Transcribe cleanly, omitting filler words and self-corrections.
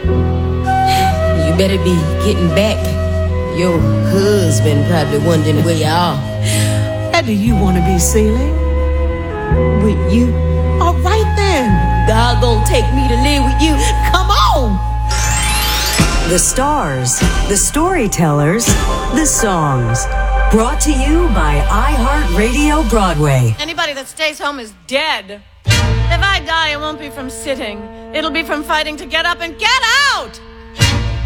You better be getting back. Your husband probably wondering where you are. Where do you want to be, Celie? With you. All right then. God gonna take me to live with you. Come on. The stars, the storytellers, the songs. Brought to you by iHeartRadio Broadway. Anybody that stays home is dead. If I die, it won't be from sitting. It'll be from fighting to get up and get out!